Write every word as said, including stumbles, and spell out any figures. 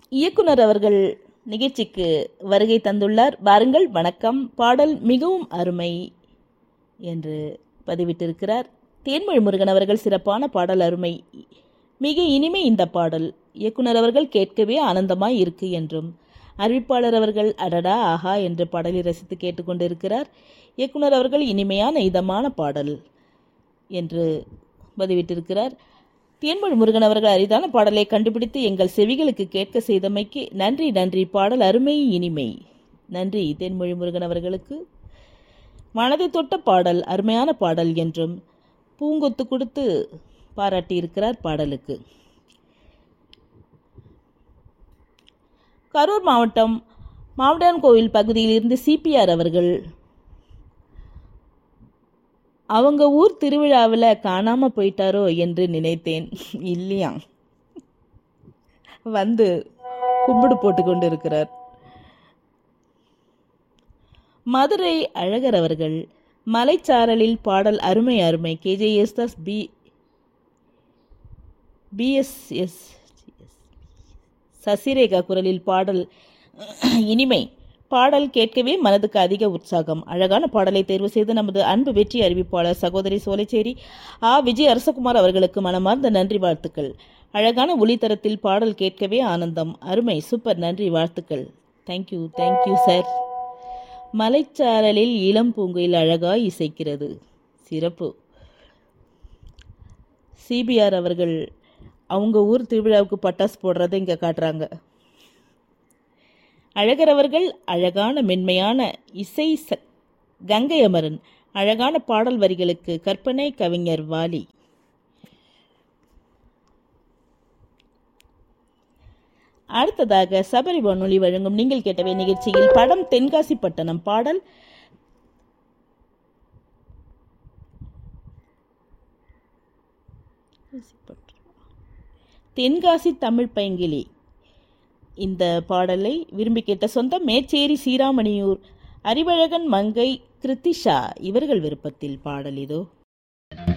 இயக்குனர் அவர்கள் நிகழ்ச்சிக்கு வருகை தந்துள்ளார். வாருங்கள். வணக்கம். பாடல் மிகவும் அருமை என்று பதிவிட்டிருக்கிறார். தேன்மொழி முருகன் அவர்கள் சிறப்பான பாடல், அருமை, மிக இனிமை இந்த பாடல். இயக்குனர் அவர்கள் கேட்கவே ஆனந்தமாய் இருக்கு என்றும், அறிவிப்பாளர் அவர்கள் அடடா ஆஹா என்று பாடலை ரசித்து கேட்டுக்கொண்டிருக்கிறார். இயக்குனர் அவர்கள் இனிமையான இதமான பாடல் என்று பதிவிட்டிருக்கிறார். தேன்மொழி முருகன் அவர்கள் அரிதான பாடலை கண்டுபிடித்து எங்கள் செவிகளுக்கு கேட்க செய்தமைக்கு நன்றி நன்றி. பாடல் அருமை, இனிமை. நன்றி தேன்மொழி முருகன் அவர்களுக்கு. மனதை தொட்ட பாடல், அருமையான பாடல் என்றும் பூங்கொத்து கொடுத்து பாராட்டியிருக்கிறார் பாடலுக்கு. கரூர் மாவட்டம் மாவட்டம் கோவில் பகுதியில் இருந்து சிபிஆர் அவர்கள், அவங்க ஊர் திருவிழாவில் காணாம போயிட்டாரோ என்று நினைத்தேன். இல்லையா, வந்து கும்பிடு போட்டு கொண்டு இருக்கிறார். மதுரை அழகர் அவர்கள், மலைச்சாரலில் பாடல் அருமை அருமை. K J Yesudas, B BSS Sasirekha குரலில் பாடல் இனிமை. பாடல் கேட்கவே மனதுக்கு அதிக உற்சாகம். அழகான பாடலை தேர்வு செய்து நமது அன்பு வெற்றி அறிவிப்பாளர் சகோதரி சோலைச்சேரி ஆ விஜய் அரசகுமார் அவர்களுக்கு மனமார்ந்த நன்றி, வாழ்த்துக்கள். அழகான ஒளித்தரத்தில் பாடல் கேட்கவே ஆனந்தம், அருமை, சூப்பர், நன்றி, வாழ்த்துக்கள். Thank you thank you sir. மலைச்சாரலில் இளம் பூங்குயில் அழகாய் இசைக்கிறது, சிறப்பு. சிபிஆர் அவர்கள் அவங்க ஊர் திருவிழாவுக்கு பட்டாசு போடுறதை இங்கே காட்டுறாங்க. அழகர் அவர்கள் அழகான மென்மையான இசை, கங்கை அமரன் அழகான பாடல் வரிகளுக்கு கற்பனை கவிஞர் வாலி. அடுத்ததாக சபரி வானொலி வழங்கும் நீங்கள் கேட்டவை நிகழ்ச்சியில் படம் தென்காசி பட்டணம். பாடல் தென்காசி தமிழ் பைங்கிலி. இந்த பாடலை விரும்பி கேட்ட சொந்தம் மேச்சேரி சீராமணியூர் அறிவழகன் மங்கை கிருத்திஷா இவர்கள் விருப்பத்தில் பாடல் இதோ.